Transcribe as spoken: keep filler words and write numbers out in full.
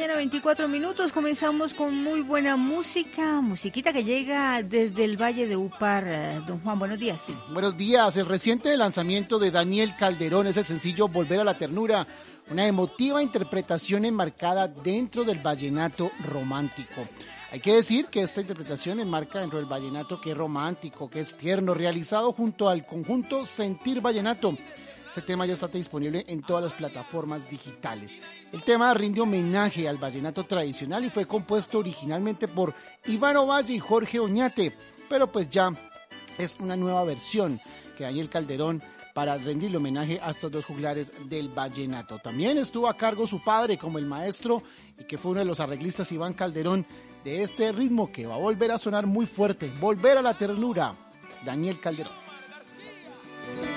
mañana, veinticuatro minutos. Comenzamos con muy buena música, musiquita que llega desde el Valle de Upar. Don Juan, buenos días. Buenos días. El reciente lanzamiento de Daniel Calderón es el sencillo Volver a la Ternura, una emotiva interpretación enmarcada dentro del vallenato romántico. Hay que decir que esta interpretación enmarca dentro del vallenato que es romántico, que es tierno, realizado junto al conjunto Sentir Vallenato. Este tema ya está disponible en todas las plataformas digitales. El tema rinde homenaje al vallenato tradicional y fue compuesto originalmente por Iván Ovalle y Jorge Oñate, pero pues ya es una nueva versión que Daniel Calderón para rendirle homenaje a estos dos juglares del vallenato. También estuvo a cargo su padre como el maestro y que fue uno de los arreglistas, Iván Calderón, de este ritmo que va a volver a sonar muy fuerte. Volver a la Ternura, Daniel Calderón.